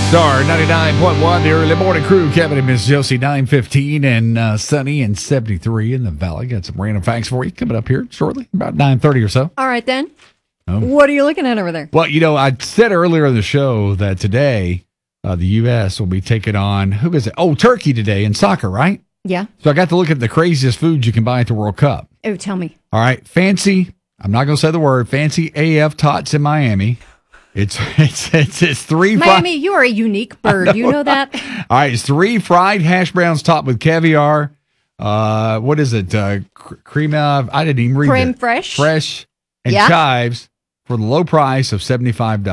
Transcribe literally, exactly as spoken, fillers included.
Star ninety-nine point one, the early morning crew, Kevin and Miss Josie, nine fifteen, and uh, sunny and seventy-three in the valley. Got some random facts for you coming up here shortly, about nine thirty or so. All right, then. Um, what are you looking at over there? Well, you know, I said earlier in the show that today uh, the U S will be taking on, who is it? Oh, Turkey today in soccer, right? Yeah. So I got to look at the craziest foods you can buy at the World Cup. Oh, tell me. All right, fancy, I'm not going to say the word, fancy A F tots in Miami. It's it's it's, it's three Miami, fri- you are a unique bird. Know, you know that? All right, it's three fried hash browns topped with caviar. Uh, what is it? Uh, cr- cream of, I didn't even read it. Creme fraiche. Fresh and yeah. chives for the low price of seventy-five dollars.